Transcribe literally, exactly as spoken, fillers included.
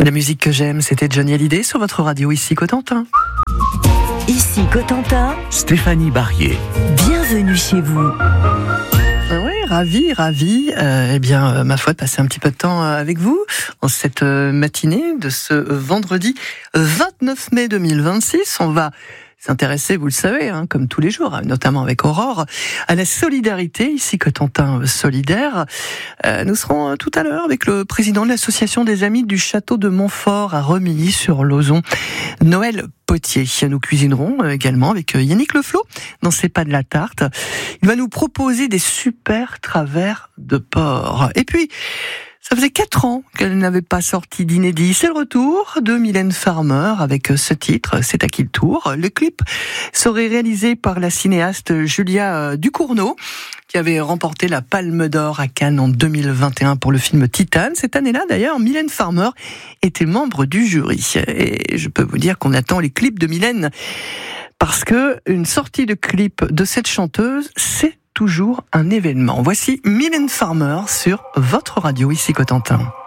La musique que j'aime, c'était Johnny Hallyday sur votre radio, ici Cotentin. Ici Cotentin, Stéphanie Barrier. Bienvenue chez vous. Oui, ravi, ravi. Euh, eh bien, euh, ma foi, de passer un petit peu de temps euh, avec vous en cette euh, matinée de ce vendredi vingt-neuf mai deux mille vingt-six. On va s'intéresser, vous le savez, hein, comme tous les jours, notamment avec Aurore, à la solidarité, ici Cotentin solidaire. Euh, nous serons tout à l'heure avec le président de l'association des Amis du Château de Montfort à Remilly-sur-Lauzon, Noël Potier. Nous cuisinerons également avec Yannick Leflot dans C'est pas de la tarte. Il va nous proposer des super travers de porc. Et puis, ça faisait quatre ans qu'elle n'avait pas sorti d'inédit. C'est le retour de Mylène Farmer avec ce titre, C'est à qui le tour. Le clip serait réalisé par la cinéaste Julia Ducournau, qui avait remporté la Palme d'Or à Cannes en deux mille vingt et un pour le film Titane. Cette année-là, d'ailleurs, Mylène Farmer était membre du jury. Et je peux vous dire qu'on attend les clips de Mylène, parce que une sortie de clip de cette chanteuse, c'est toujours un événement. Voici Mylène Farmer sur votre radio, ici Cotentin.